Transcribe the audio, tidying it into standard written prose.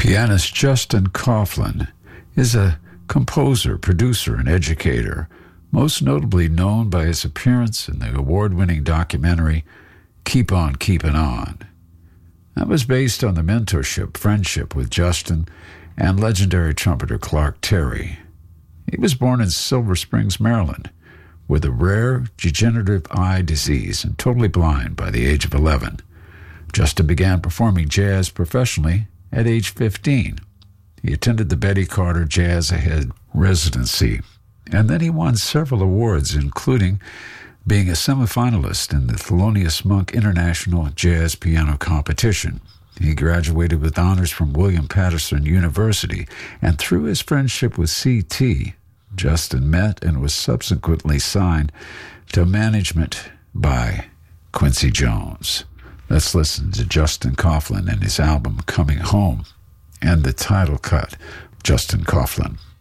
Pianist Justin Coughlin is a composer, producer, and educator, most notably known by his appearance in the award-winning documentary Keep On Keepin' On. That was based on the mentorship, friendship with Justin and legendary trumpeter Clark Terry. He was born in Silver Springs, Maryland, with a rare degenerative eye disease and totally blind by the age of 11. Justin began performing jazz professionally at age 15. He attended the Betty Carter Jazz Ahead residency, and then he won several awards, including being a semifinalist in the Thelonious Monk International Jazz Piano Competition. He graduated with honors from William Patterson University, and through his friendship with C.T., Justin met and was subsequently signed to management by Quincy Jones. Let's listen to Justin Coughlin and his album Coming Home and the title cut, Justin Coughlin.